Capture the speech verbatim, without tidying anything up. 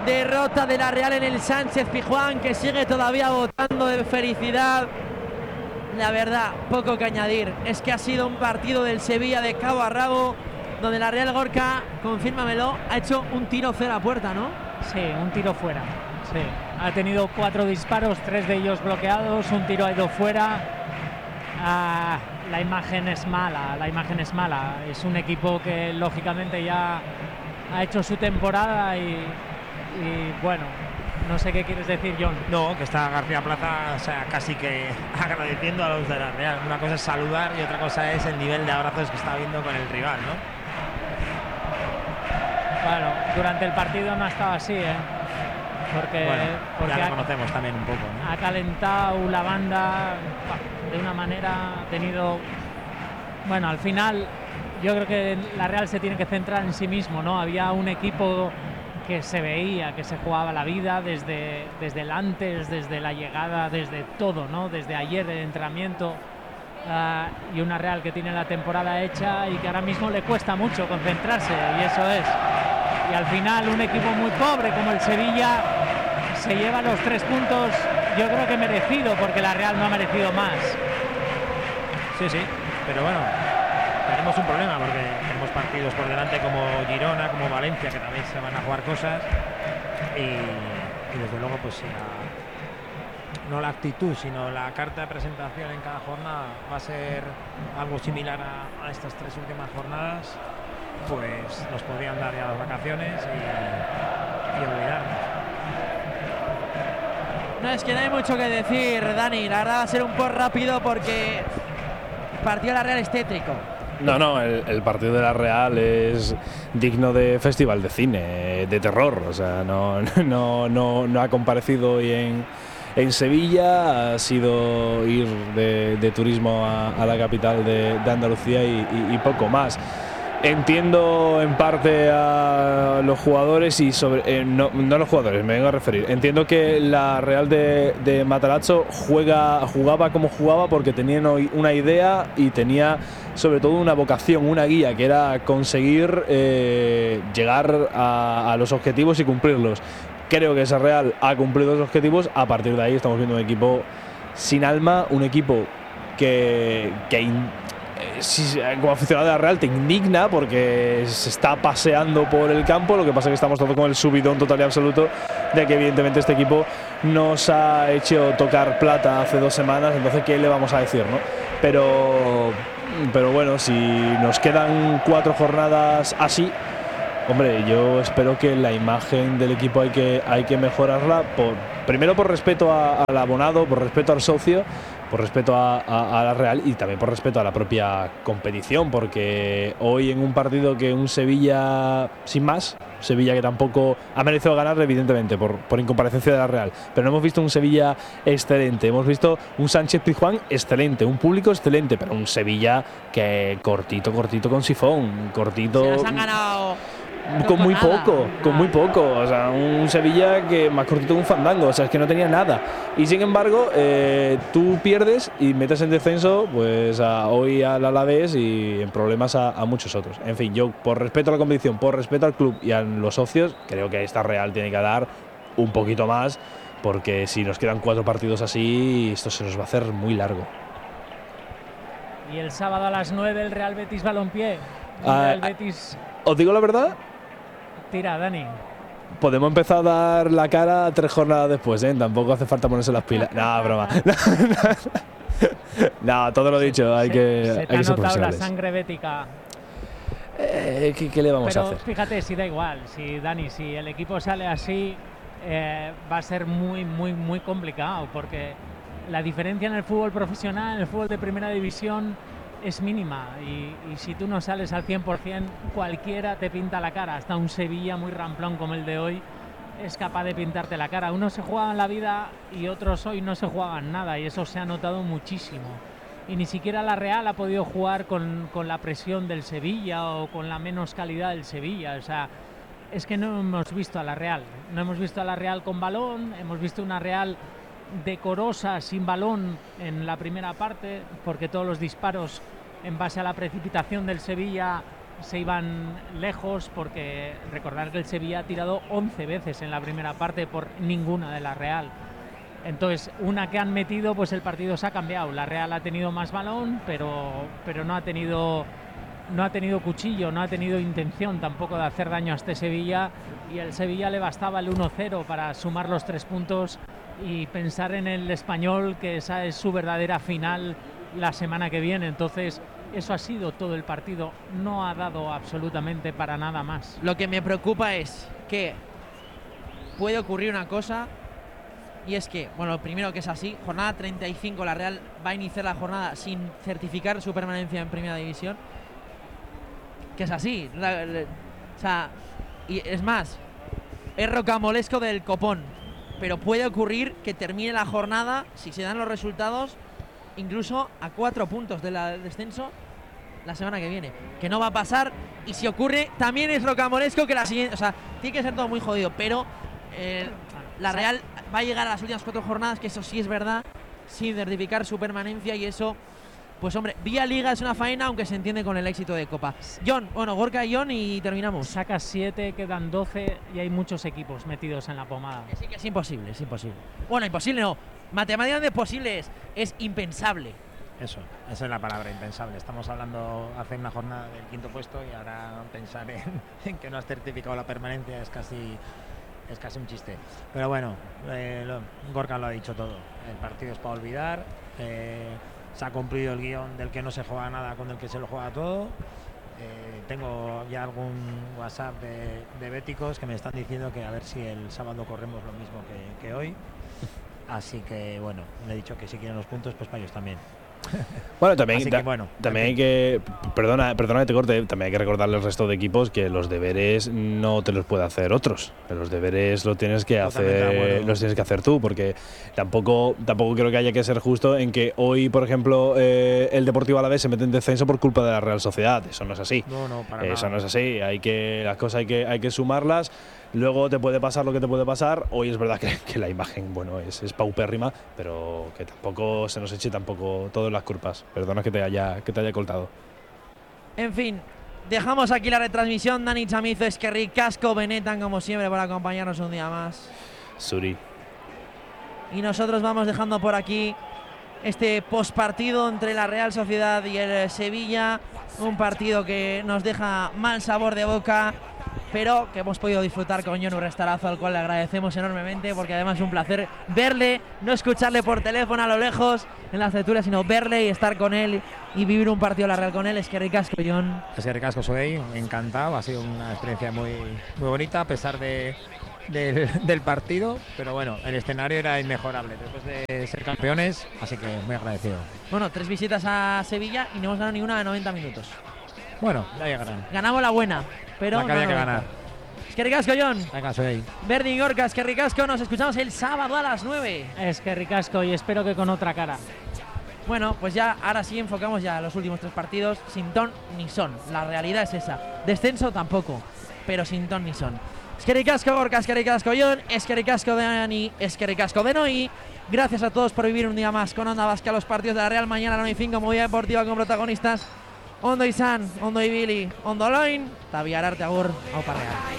derrota de la Real en el Sánchez Pizjuán, que sigue todavía botando de felicidad. La verdad, poco que añadir. Es que ha sido un partido del Sevilla de cabo a rabo, donde la Real Gorka, confírmamelo, ha hecho un tiro fuera a puerta, ¿no? Sí, un tiro fuera. Sí, ha tenido cuatro disparos, tres de ellos bloqueados, un tiro ha ido fuera. Ah, la imagen es mala, la imagen es mala. Es un equipo que lógicamente ya ha hecho su temporada y, y bueno, no sé qué quieres decir, John. No, que está García Plaza, o sea, casi que agradeciendo a los de la Real. Una cosa es saludar y otra cosa es el nivel de abrazos que está viendo con el rival, ¿no? Bueno, durante el partido no ha estado así, ¿eh? Porque, bueno, porque ya lo ha, conocemos también un poco, ¿no? Ha calentado la banda de una manera, ha tenido... Bueno, al final yo creo que la Real se tiene que centrar en sí mismo, ¿no? Había un equipo que se veía, que se jugaba la vida desde, desde el antes, desde la llegada, desde todo, ¿no? Desde ayer el entrenamiento. Uh, y una Real que tiene la temporada hecha y que ahora mismo le cuesta mucho concentrarse, y eso es. Y al final un equipo muy pobre como el Sevilla se lleva los tres puntos, yo creo que merecido, porque la Real no ha merecido más. Sí, sí, pero bueno, tenemos un problema porque tenemos partidos por delante como Girona, como Valencia, que también se van a jugar cosas y, y desde luego pues si la, no la actitud sino la carta de presentación en cada jornada va a ser algo similar a, a estas tres últimas jornadas, pues nos podrían dar ya las vacaciones y, y olvidarnos. No, es que no hay mucho que decir, Dani. La verdad va a ser un poco rápido porque el partido de la Real es tétrico. No, no, el, el partido de la Real es digno de festival de cine, de terror. O sea, no, no, no, no ha comparecido hoy en, en Sevilla, ha sido ir de, de turismo a, a la capital de, de Andalucía y, y, y poco más. Entiendo en parte a los jugadores y sobre eh, no, no a los jugadores, me vengo a referir. Entiendo que la Real de, de Matarazzo juega, jugaba como jugaba porque tenía una idea y tenía sobre todo una vocación, una guía, que era conseguir eh, llegar a, a los objetivos y cumplirlos. Creo que esa Real ha cumplido los objetivos. A partir de ahí estamos viendo un equipo sin alma, un equipo que, que Si, como aficionado de la Real te indigna porque se está paseando por el campo. Lo que pasa es que estamos todos con el subidón total y absoluto de que evidentemente este equipo nos ha hecho tocar plata hace dos semanas, entonces ¿qué le vamos a decir, no? Pero, pero bueno, si nos quedan cuatro jornadas así, hombre, yo espero que la imagen del equipo hay que, hay que mejorarla, por, primero por respeto a, al abonado, por respeto al socio, por respeto a, a, a la Real y también por respeto a la propia competición, porque hoy en un partido que un Sevilla sin más, Sevilla que tampoco ha merecido ganar evidentemente por, por incomparecencia de la Real, pero no hemos visto un Sevilla excelente, hemos visto un Sánchez Pizjuán excelente, un público excelente, pero un Sevilla que cortito, cortito con sifón, cortito. Se nos han ganado con no muy nada. poco, con muy poco, o sea, un Sevilla que más cortito que un fandango, o sea, es que no tenía nada. Y sin embargo, eh, tú pierdes y metes en descenso, pues a, hoy al Alavés y en problemas a, a muchos otros. En fin, yo por respeto a la competición, por respeto al club y a los socios, creo que esta Real tiene que dar un poquito más, porque si nos quedan cuatro partidos así, esto se nos va a hacer muy largo. Y el sábado a las nueve el Real Betis Balompié. Ah, Real Betis. ¿Os digo la verdad? Tira, Dani. Podemos empezar a dar la cara tres jornadas después, ¿eh? Tampoco hace falta ponerse las pilas. No, broma. No, todo lo dicho, hay se, que, se hay te ha que ser notado la profesionales. sangre bética. Eh, ¿qué, ¿Qué le vamos Pero a hacer? fíjate, si da igual, si Dani, si el equipo sale así, eh, va a ser muy, muy, muy complicado, porque la diferencia en el fútbol profesional, en el fútbol de primera división, es mínima y, y si tú no sales al cien por cien, cualquiera te pinta la cara. Hasta un Sevilla muy ramplón como el de hoy es capaz de pintarte la cara. Unos se juegan la vida y otros hoy no se juegan nada, y eso se ha notado muchísimo. Y ni siquiera la Real ha podido jugar con, con la presión del Sevilla o con la menos calidad del Sevilla. O sea, es que no hemos visto a la Real. No hemos visto a la Real con balón, hemos visto una Real decorosa sin balón en la primera parte, porque todos los disparos en base a la precipitación del Sevilla se iban lejos, porque recordar que el Sevilla ha tirado once veces en la primera parte por ninguna de la Real. Entonces, una que han metido, pues el partido se ha cambiado. La Real ha tenido más balón, pero, pero no ha tenido no ha tenido cuchillo, no ha tenido intención tampoco de hacer daño a este Sevilla, y el Sevilla le bastaba el uno cero para sumar los tres puntos y pensar en el Español, que esa es su verdadera final la semana que viene. Entonces, eso ha sido todo el partido, no ha dado absolutamente para nada más. Lo que me preocupa es que puede ocurrir una cosa, y es que, bueno, lo primero que es así, jornada treinta y cinco, la Real va a iniciar la jornada sin certificar su permanencia en Primera División, que es así, la, la, o sea, y es más, es rocamolesco del copón, pero puede ocurrir que termine la jornada, si se dan los resultados, incluso a cuatro puntos del descenso la semana que viene, que no va a pasar, y si ocurre también es rocamolesco que la siguiente, o sea, tiene que ser todo muy jodido, pero eh, la Real va a llegar a las últimas cuatro jornadas, que eso sí es verdad, sin certificar su permanencia, y eso, pues hombre, vía Liga es una faena, aunque se entiende con el éxito de Copa. John, bueno, Gorka y John, y terminamos. Sacas siete, quedan doce y hay muchos equipos metidos en la pomada. Sí, que es imposible, es imposible. Bueno, imposible no, matemáticamente posible es, es impensable. Eso, esa es la palabra, impensable. Estamos hablando hace una jornada del quinto puesto, y ahora pensar en, en que no has certificado la permanencia es casi... es casi un chiste. Pero bueno, eh, lo, Gorka lo ha dicho todo. El partido es para olvidar. Eh, se ha cumplido el guión del que no se juega nada con el que se lo juega todo. Eh, tengo ya algún WhatsApp de, de béticos que me están diciendo que a ver si el sábado corremos lo mismo que, que hoy. Así que bueno, le he dicho que si quieren los puntos, pues para ellos también. Bueno, también, que, bueno, también hay que, perdona, perdona que te corte, también hay que recordarle al resto de equipos que los deberes no te los puede hacer otros, que los deberes los tienes que hacer, los tienes que hacer tú, porque tampoco, tampoco creo que haya que ser justo en que hoy, por ejemplo, eh, el Deportivo Alavés se mete en descenso por culpa de la Real Sociedad. Eso no es así. No, no, para Eso nada. no es así. Hay que, las cosas hay que, hay que sumarlas. Luego te puede pasar lo que te puede pasar. Hoy es verdad que, que la imagen, bueno, es, es paupérrima, pero que tampoco se nos eche tampoco todas las culpas. Perdona que te haya, que te haya coltado. En fin, dejamos aquí la retransmisión. Dani Chamizo, Esquerri, Casco, Benetan, como siempre, por acompañarnos un día más. Suri. Y nosotros vamos dejando por aquí este postpartido entre la Real Sociedad y el Sevilla. Un partido que nos deja mal sabor de boca, pero que hemos podido disfrutar con John Urrestarazo, al cual le agradecemos enormemente, porque además es un placer verle, no escucharle por teléfono a lo lejos en las tertulias, sino verle y estar con él y vivir un partido de la Real con él. Es que ricasco, John. Es que ricasco, soy encantado, ha sido una experiencia muy, muy bonita a pesar de, de, del partido, pero bueno, el escenario era inmejorable después de ser campeones, así que muy agradecido. Bueno, tres visitas a Sevilla y no hemos ganado ni una de noventa minutos. Bueno, ya llegarán. Ganamos la buena, pero la que había no que ganar. Es que ricasco, John. Venga, soy. Verdi y Gorka, es que ricasco. Nos escuchamos el sábado a las nueve. Es que ricasco, y espero que con otra cara. Bueno, pues ya ahora sí enfocamos ya los últimos tres partidos. Sin ton ni son. La realidad es esa. Descenso tampoco, pero sin ton ni son. Es que ricasco, Gorka, es que ricasco, John. Es que ricasco de Dani, es que ricasco de Noi. Gracias a todos por vivir un día más con Onda Vasca los partidos de la Real. Mañana nueve y cinco, movida deportiva con protagonistas Ondo Izan, Ondo Ibili, Ondo Loin, Tabiararte Agur, Aupa Real.